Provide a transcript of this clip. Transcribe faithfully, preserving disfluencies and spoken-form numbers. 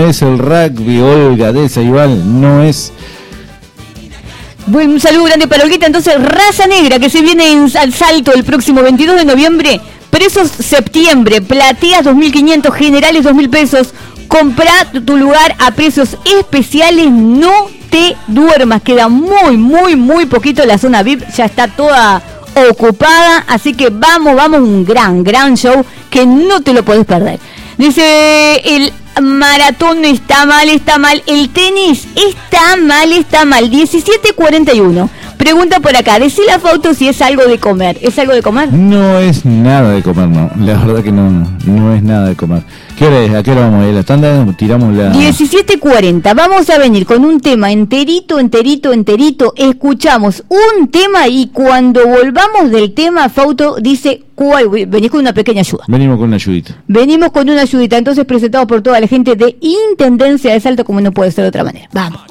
es el rugby, Olga de Ceibal, no es. Bueno, un saludo grande para Olguita. Entonces, Raza Negra, que se viene en, al Salto el próximo veintidós de noviembre. Presos septiembre, plateas dos mil quinientos, generales dos mil pesos. Comprá tu lugar a precios especiales, no te duermas. Queda muy, muy, muy poquito la zona V I P, ya está toda ocupada. Así que vamos, vamos, un gran, gran show que no te lo podés perder. Dice, el maratón está mal, está mal. El tenis está mal, está mal. diecisiete cuarenta y uno. Pregunta por acá, decí la foto si es algo de comer. ¿Es algo de comer? No es nada de comer, no. La verdad que no, no es nada de comer. ¿Qué hora es? ¿A qué hora vamos a ir a la tanda? Tiramos la... diecisiete cuarenta. Vamos a venir con un tema enterito, enterito, enterito. Escuchamos un tema y cuando volvamos del tema, Fauto dice cuál. Venís con una pequeña ayuda. Venimos con una ayudita. Venimos con una ayudita. Entonces presentado por toda la gente de Intendencia de Salto, como no puede ser de otra manera. Vamos.